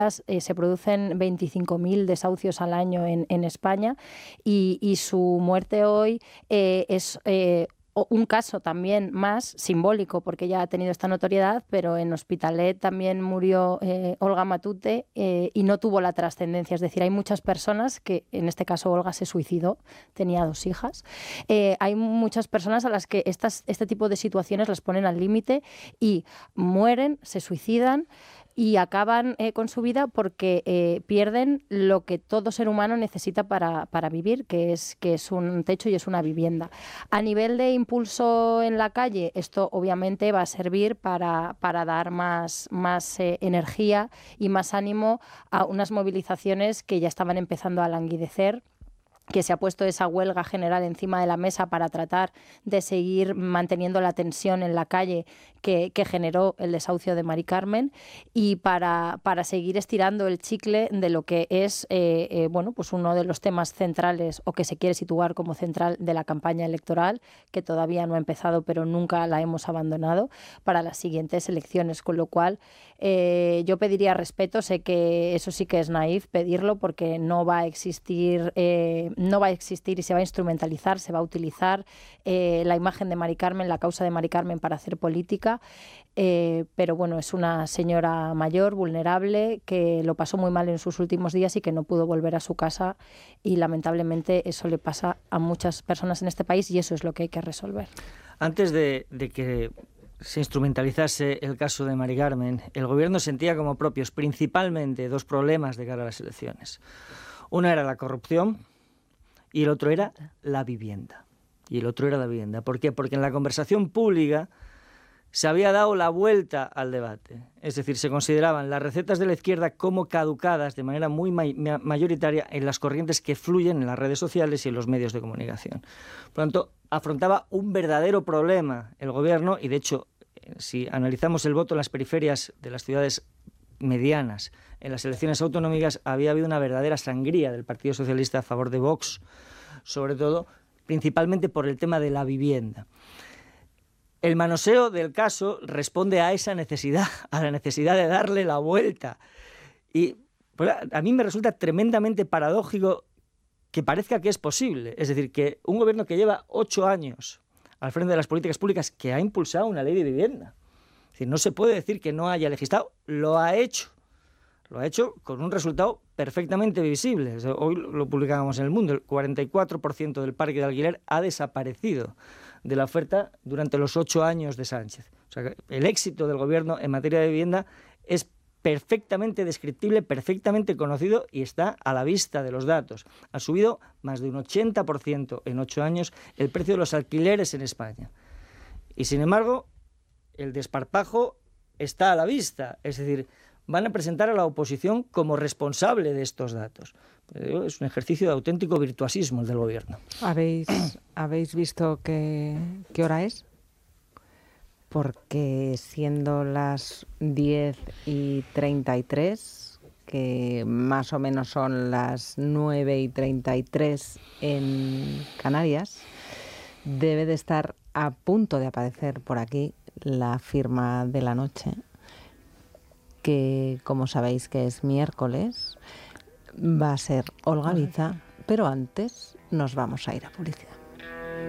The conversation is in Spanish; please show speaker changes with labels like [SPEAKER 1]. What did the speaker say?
[SPEAKER 1] Se producen 25.000 desahucios al año en España y su muerte hoy es un caso también más simbólico, porque ya ha tenido esta notoriedad, pero en Hospitalet también murió Olga Matute y no tuvo la trascendencia. Es decir, hay muchas personas que, en este caso Olga se suicidó, tenía 2 hijas. Hay muchas personas a las que este tipo de situaciones las ponen al límite y mueren, se suicidan y acaban con su vida porque pierden lo que todo ser humano necesita para vivir, que es un techo y es una vivienda. A nivel de impulso en la calle, esto obviamente va a servir para dar más energía y más ánimo a unas movilizaciones que ya estaban empezando a languidecer, que se ha puesto esa huelga general encima de la mesa para tratar de seguir manteniendo la tensión en la calle que generó el desahucio de Mari Carmen y para seguir estirando el chicle de lo que es pues uno de los temas centrales o que se quiere situar como central de la campaña electoral, que todavía no ha empezado pero nunca la hemos abandonado, para las siguientes elecciones, con lo cual yo pediría respeto. Sé que eso sí que es naif pedirlo, porque no va a existir y se va a instrumentalizar, se va a utilizar la imagen de Mari Carmen, la causa de Mari Carmen para hacer política, pero bueno, es una señora mayor, vulnerable, que lo pasó muy mal en sus últimos días y que no pudo volver a su casa, y lamentablemente eso le pasa a muchas personas en este país y eso es lo que hay que resolver.
[SPEAKER 2] Antes de que se instrumentalizase el caso de Mari Carmen, el gobierno sentía como propios principalmente 2 problemas de cara a las elecciones. Una era la corrupción y el otro era la vivienda. ¿Por qué? Porque en la conversación pública se había dado la vuelta al debate. Es decir, se consideraban las recetas de la izquierda como caducadas de manera muy mayoritaria en las corrientes que fluyen en las redes sociales y en los medios de comunicación. Por lo tanto, afrontaba un verdadero problema el gobierno y, de hecho, si analizamos el voto en las periferias de las ciudades medianas en las elecciones autonómicas, había habido una verdadera sangría del Partido Socialista a favor de Vox, sobre todo, principalmente por el tema de la vivienda. El manoseo del caso responde a esa necesidad, a la necesidad de darle la vuelta. Y pues, a mí me resulta tremendamente paradójico que parezca que es posible. Es decir, que un gobierno que lleva 8 años al frente de las políticas públicas, que ha impulsado una ley de vivienda. Es decir, no se puede decir que no haya legislado, lo ha hecho. Lo ha hecho con un resultado perfectamente visible. Hoy lo publicábamos en El Mundo, el 44% del parque de alquiler ha desaparecido de la oferta durante los 8 años de Sánchez. O sea, el éxito del gobierno en materia de vivienda es perfectamente descriptible, perfectamente conocido y está a la vista de los datos. Ha subido más de un 80% en 8 años el precio de los alquileres en España. Y sin embargo, el desparpajo está a la vista. Es decir, van a presentar a la oposición como responsable de estos datos. Es un ejercicio de auténtico virtuosismo el del gobierno.
[SPEAKER 3] ¿Habéis visto qué hora es? Porque siendo las 10:33, que más o menos son las 9:33 en Canarias, debe de estar a punto de aparecer por aquí la firma de la noche, que como sabéis que es miércoles, va a ser Olga Liza, pero antes nos vamos a ir a publicidad.